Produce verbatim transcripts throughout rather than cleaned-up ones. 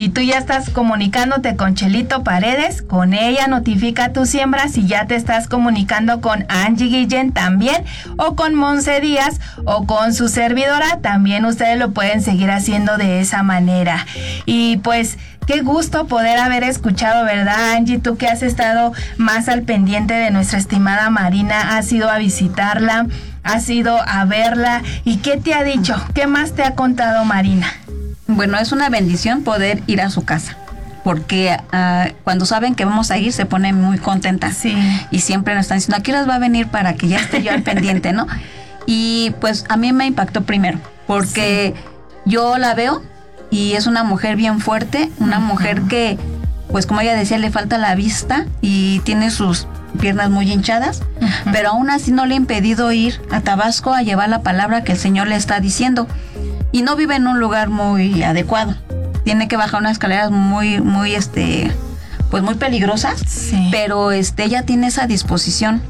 y tú ya estás comunicándote con Chelito Paredes, con ella notifica tu siembra. Si ya te estás comunicando con Angie Guillén también, o con Monse Díaz, o con su servidora, también ustedes lo pueden seguir haciendo de esa manera. Y pues qué gusto poder haber escuchado, ¿verdad, Angie? Tú que has estado más al pendiente de nuestra estimada Marina, has ido a visitarla, has ido a verla. ¿Y qué te ha dicho? ¿Qué más te ha contado Marina? Bueno, es una bendición poder ir a su casa, porque uh, cuando saben que vamos a ir se pone muy contenta. Sí. Y siempre nos están diciendo, ¿a qué horas va a venir para que ya esté yo al pendiente, no? Y pues a mí me impactó primero, porque sí. yo la veo y es una mujer bien fuerte, una uh-huh. mujer que, pues como ella decía, le falta la vista y tiene sus piernas muy hinchadas, uh-huh. pero aún así no le ha impedido ir a Tabasco a llevar la palabra que el Señor le está diciendo. Y no vive en un lugar muy adecuado. Tiene que bajar unas escaleras muy, muy, este, pues muy peligrosas, sí. pero este, ella tiene esa disposición.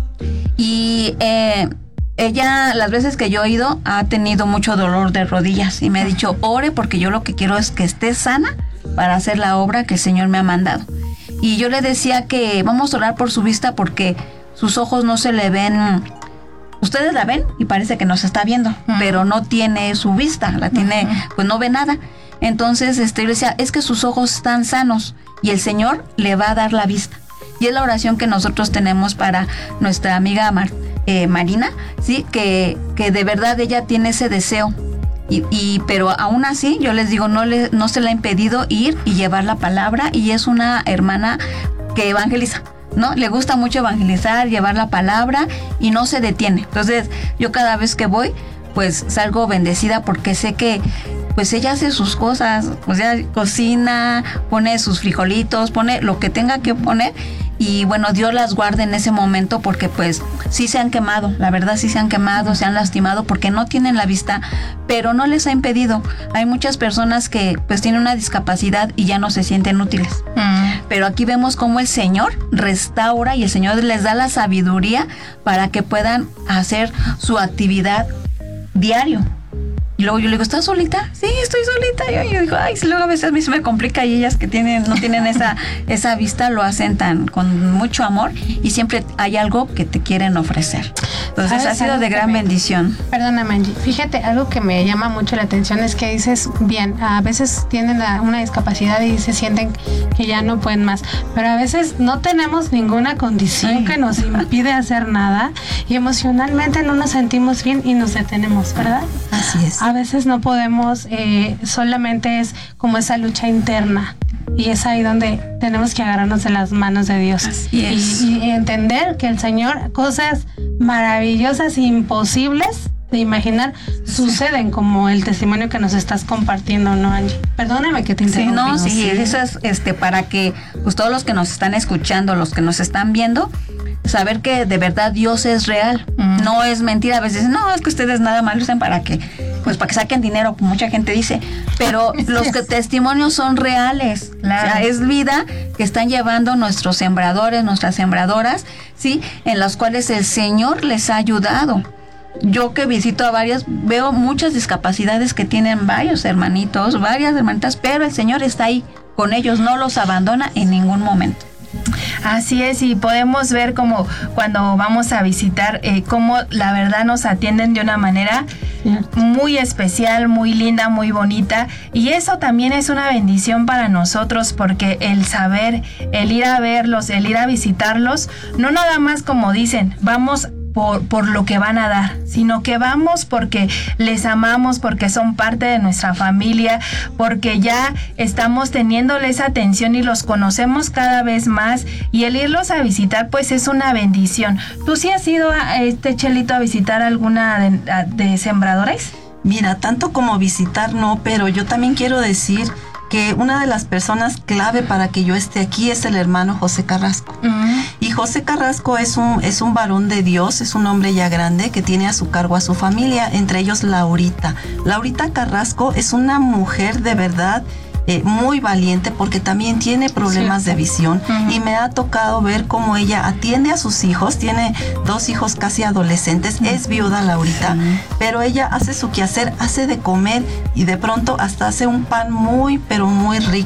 Y eh, ella, las veces que yo he ido, ha tenido mucho dolor de rodillas y me ha dicho, ore porque yo lo que quiero es que esté sana para hacer la obra que el Señor me ha mandado. Y yo le decía que vamos a orar por su vista porque sus ojos no se le ven. Ustedes la ven y parece que nos está viendo, uh-huh. pero no tiene su vista, la tiene, uh-huh. pues no ve nada. Entonces, este, yo le decía, es que sus ojos están sanos y el Señor le va a dar la vista. Y es la oración que nosotros tenemos para nuestra amiga Mar, eh, Marina, sí, que, que de verdad ella tiene ese deseo. Y, y pero aún así, yo les digo, no le, no se le ha impedido ir y llevar la palabra, y es una hermana que evangeliza, ¿no? Le gusta mucho evangelizar, llevar la palabra y no se detiene. Entonces, yo cada vez que voy, pues salgo bendecida porque sé que pues ella hace sus cosas, o sea, cocina, pone sus frijolitos, pone lo que tenga que poner, y bueno, Dios las guarde en ese momento porque pues sí se han quemado, la verdad sí se han quemado, se han lastimado porque no tienen la vista, pero no les ha impedido. Hay muchas personas que pues tienen una discapacidad y ya no se sienten útiles. Mm. Pero aquí vemos cómo el Señor restaura y el Señor les da la sabiduría para que puedan hacer su actividad diario. Y luego yo le digo, ¿estás solita? Sí, estoy solita. Y yo digo, ay, si luego a veces a mí se me complica y ellas que tienen, no tienen esa, esa vista lo hacen tan con mucho amor y siempre hay algo que te quieren ofrecer. Entonces ha sido de gran me, bendición. Perdóname, Angie. Fíjate, algo que me llama mucho la atención es que dices, bien, a veces tienen la, una discapacidad y se sienten que ya no pueden más, pero a veces no tenemos ninguna condición sí. que nos impide hacer nada y emocionalmente no nos sentimos bien y nos detenemos, ¿verdad? Así es. A veces no podemos, eh, solamente es como esa lucha interna. Y es ahí donde tenemos que agarrarnos de las manos de Dios. Así es. Y, y entender que el Señor, cosas maravillosas, imposibles de imaginar, suceden, como el testimonio que nos estás compartiendo, ¿no, Angie? Perdóname que te interrumpí. Sí, no, sí, sí. Eso es este, para que pues, todos los que nos están escuchando, los que nos están viendo, saber que de verdad Dios es real, mm. no es mentira. A veces dicen, no, es que ustedes nada más lo hacen para que, pues para que saquen dinero, como mucha gente dice, pero los que testimonios son reales, claro. O sea, es vida que están llevando nuestros sembradores, nuestras sembradoras, sí, en las cuales el Señor les ha ayudado. Yo que visito a varias, veo muchas discapacidades que tienen varios hermanitos, varias hermanitas, pero el Señor está ahí con ellos, no los abandona en ningún momento. Así es, y podemos ver como cuando vamos a visitar, eh, cómo la verdad nos atienden de una manera muy especial, muy linda, muy bonita, y eso también es una bendición para nosotros, porque el saber, el ir a verlos, el ir a visitarlos, no nada más como dicen, vamos Por, por lo que van a dar, sino que vamos porque les amamos, porque son parte de nuestra familia, porque ya estamos teniéndoles atención y los conocemos cada vez más, y el irlos a visitar pues es una bendición. ¿Tú sí has ido a este Chelito a visitar alguna de, de sembradoras? Mira, tanto como visitar no, pero yo también quiero decir que una de las personas clave para que yo esté aquí es el hermano José Carrasco. Uh-huh. Y José Carrasco es un, es un varón de Dios, es un hombre ya grande que tiene a su cargo a su familia, entre ellos Laurita. Laurita Carrasco es una mujer de verdad Eh, muy valiente porque también tiene problemas sí. de visión uh-huh. y me ha tocado ver cómo ella atiende a sus hijos, tiene dos hijos casi adolescentes, uh-huh. es viuda Laurita, uh-huh. pero ella hace su quehacer, hace de comer y de pronto hasta hace un pan muy pero muy rico.